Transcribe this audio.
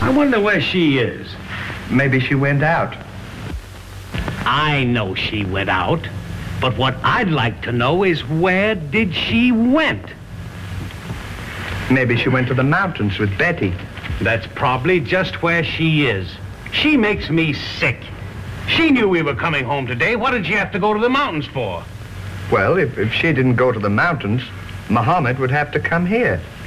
I wonder where she is. Maybe she went out. I know she went out, but what I'd like to know is where did she went? Maybe she went to the mountains with Betty. That's probably just where she is. She makes me sick. She knew we were coming home today. What did she have to go to the mountains for? Well, if she didn't go to the mountains, Muhammad would have to come here.